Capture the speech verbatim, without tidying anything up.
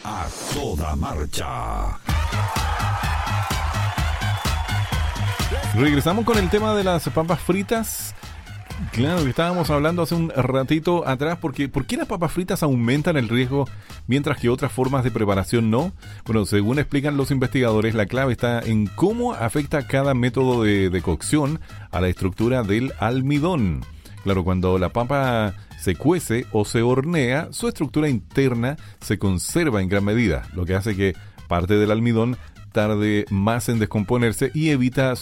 A toda marcha. Regresamos con el tema de las papas fritas. Claro, que estábamos hablando hace un ratito atrás, porque ¿por qué las papas fritas aumentan el riesgo mientras que otras formas de preparación no? Bueno, según explican los investigadores, la clave está en cómo afecta cada método de, de cocción a la estructura del almidón. Claro, cuando la papa se cuece o se hornea, su estructura interna se conserva en gran medida, lo que hace que parte del almidón tarde más en descomponerse y evita